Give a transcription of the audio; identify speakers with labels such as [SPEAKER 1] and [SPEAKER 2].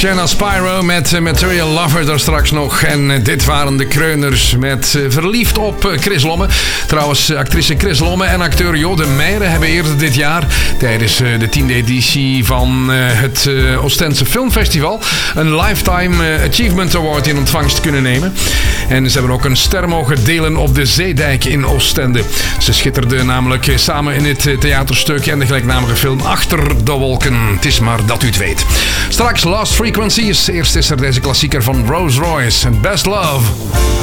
[SPEAKER 1] Shanna Spyro met Material Lover daar straks nog. En dit waren de kreuners met Verliefd op Chris Lomme. Trouwens, actrice Chris Lomme en acteur Jo de Meijer hebben eerder dit jaar tijdens de 10e editie van het Oostense Filmfestival een Lifetime Achievement Award in ontvangst kunnen nemen. En ze hebben ook een ster mogen delen op de Zeedijk in Oostende. Ze schitterden namelijk samen in het theaterstuk en de gelijknamige film Achter de Wolken. Het is maar dat u het weet. Straks Lost Frequencies. Eerst is er deze klassieker van Rose Royce en Best Love.